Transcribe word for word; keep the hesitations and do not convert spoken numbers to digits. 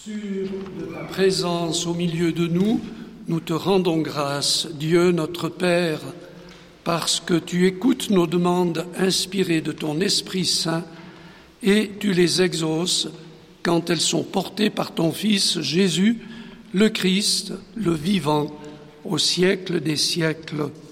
Sûr de ta présence au milieu de nous, nous te rendons grâce, Dieu notre Père, parce que tu écoutes nos demandes inspirées de ton Esprit Saint et tu les exauces quand elles sont portées par ton Fils Jésus, le Christ, le vivant, au siècle des siècles.